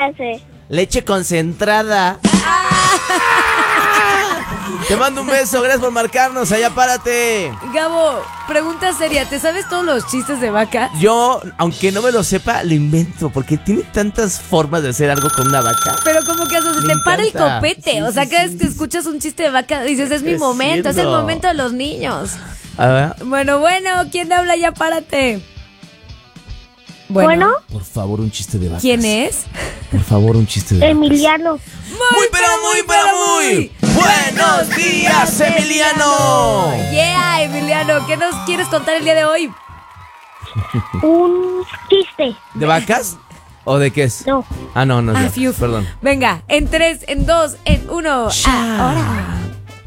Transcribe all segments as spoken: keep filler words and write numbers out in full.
clase. Leche concentrada. Te mando un beso, gracias por marcarnos, allá párate. Gabo, pregunta seria, ¿te sabes todos los chistes de vaca? Yo, aunque no me lo sepa, lo invento, porque tiene tantas formas de hacer algo con una vaca. Pero como que hasta se Me te para el encanta. copete. Sí, o sea, sí, cada sí, vez que sí. escuchas un chiste de vaca, dices, es mi Es momento, es el cierto. momento de los niños. A ver. Bueno, bueno, ¿quién habla? Ya párate. Bueno, Por favor, un chiste de vacas. ¿quién es? Por favor, un chiste de vacas. Emiliano. Muy, pero muy, pero muy. Buenos días, Emiliano. Yeah, Emiliano, ¿qué nos quieres contar el día de hoy? Un chiste. ¿De vacas? ¿O de qué es? No. Ah, no, no, Ah, no. fiu. Perdón. Venga, en tres, en dos, en uno. Ahora.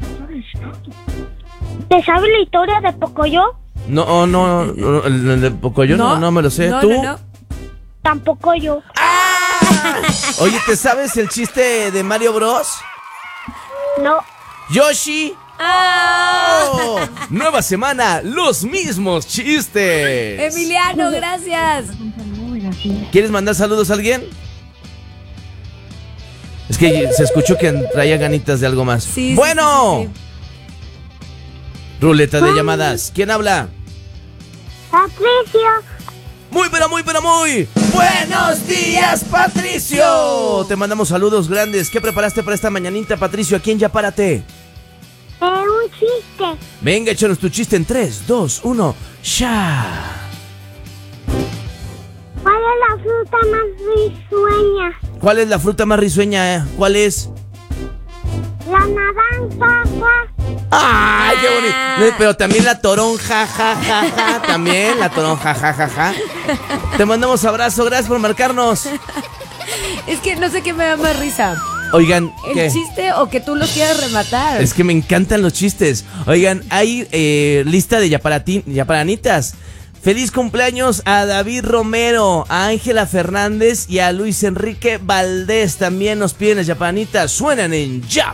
¿Te sabes la historia de Pocoyo? No, no, no, el el de Pocoyo no, no me lo sé. No, ¿Tú? no, no. Tampoco yo. Oye, ¿te sabes el chiste de Mario Bros? No. Yoshi. ¡Ah! Oh, nueva semana, los mismos chistes. Emiliano, gracias. ¿Quieres mandar saludos a alguien? Es que se escuchó que traía ganitas de algo más. Sí, sí, bueno. sí, sí, sí. Ruleta de llamadas. ¿Quién habla? Patricio. Muy, pero muy, pero muy. Buenos días, Patricio. Te mandamos saludos grandes. ¿Qué preparaste para esta mañanita, Patricio? Aquí en Ya Párate. Eh, un chiste. Venga, échanos tu chiste en tres, dos, uno. ¡Ya! ¿Cuál es la fruta más risueña? ¿Cuál es la fruta más risueña? eh? ¿Cuál es? La naranja. ¡Ay, qué bonito! No, pero también la toronja, ja, ja, ja. También la toronja, ja, ja, ja. Te mandamos abrazo, gracias por marcarnos. Es que no sé qué me da más risa. Oigan, ¿El ¿qué? chiste o que tú lo quieras rematar? Es que me encantan los chistes. Oigan, hay eh, lista de yaparati- yaparanitas. Feliz cumpleaños a David Romero, a Ángela Fernández y a Luis Enrique Valdés. También nos piden las yaparanitas. Suenan en Ya